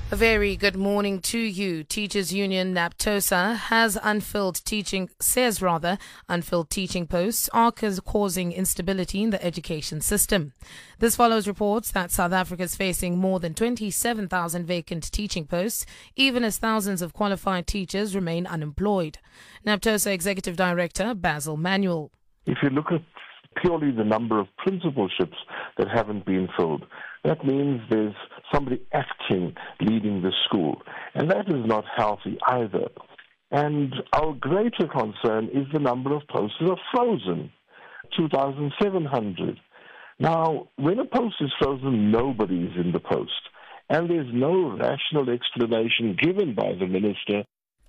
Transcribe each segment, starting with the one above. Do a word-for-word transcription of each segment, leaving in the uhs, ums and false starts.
A very good morning to you. Teachers Union NAPTOSA has unfilled teaching, says rather, unfilled teaching posts are causing instability in the education system. This follows reports that South Africa is facing more than twenty-seven thousand vacant teaching posts, even as thousands of qualified teachers remain unemployed. NAPTOSA Executive Director Basil Manuel. If you look at purely the number of principalships that haven't been filled, that means there's somebody acting, leading the school. And that is not healthy either. And our greater concern is the number of posts that are frozen, two thousand seven hundred. Now, when a post is frozen, nobody is in the post. And there's no rational explanation given by the minister.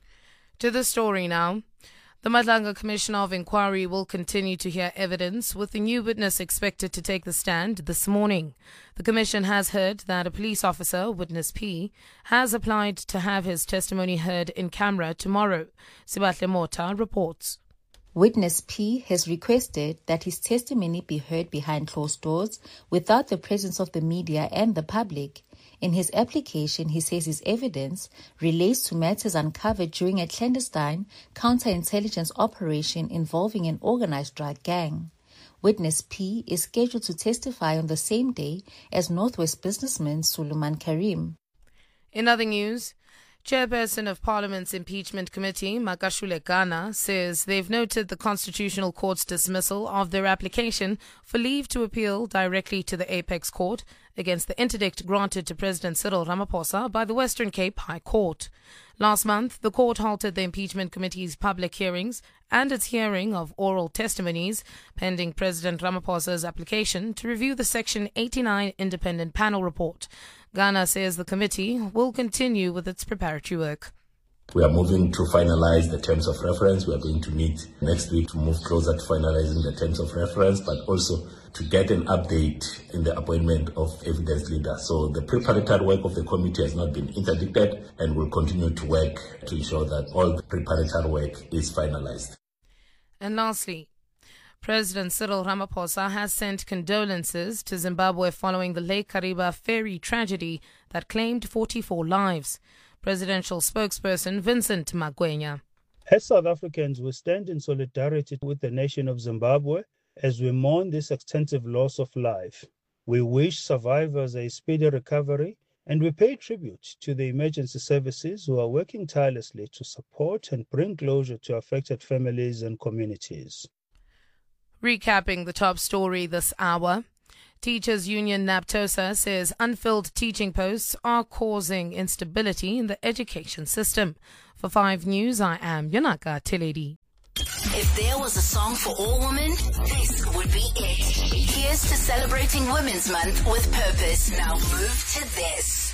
To the story now. The Madlanga Commission of Inquiry will continue to hear evidence, with the new witness expected to take the stand this morning. The Commission has heard that a police officer, Witness P, has applied to have his testimony heard in camera tomorrow. Sibatle Mota reports. Witness P has requested that his testimony be heard behind closed doors without the presence of the media and the public. In his application, he says his evidence relates to matters uncovered during a clandestine counterintelligence operation involving an organized drug gang. Witness P is scheduled to testify on the same day as Northwest businessman Suleiman Karim. In other news, Chairperson of Parliament's Impeachment Committee, Makashule Gana, says they've noted the Constitutional Court's dismissal of their application for leave to appeal directly to the Apex Court against the interdict granted to President Cyril Ramaphosa by the Western Cape High Court. Last month, the court halted the Impeachment Committee's public hearings and its hearing of oral testimonies pending President Ramaphosa's application to review the Section eighty-nine Independent Panel Report. Ghana says the committee will continue with its preparatory work. We are moving to finalize the terms of reference. We are going to meet next week to move closer to finalizing the terms of reference, but also to get an update in the appointment of evidence leaders. So the preparatory work of the committee has not been interdicted and will continue to work to ensure that all the preparatory work is finalized. And lastly, President Cyril Ramaphosa has sent condolences to Zimbabwe following the Lake Kariba ferry tragedy that claimed forty-four lives. Presidential spokesperson Vincent Magwenya. As South Africans, we stand in solidarity with the nation of Zimbabwe as we mourn this extensive loss of life. We wish survivors a speedy recovery, and we pay tribute to the emergency services who are working tirelessly to support and bring closure to affected families and communities. Recapping the top story this hour, Teachers Union NAPTOSA says unfilled teaching posts are causing instability in the education system. For Five News, I am Yonaka Teledi. If there was a song for all women, this would be it. Here's to celebrating Women's Month with purpose. Now move to this.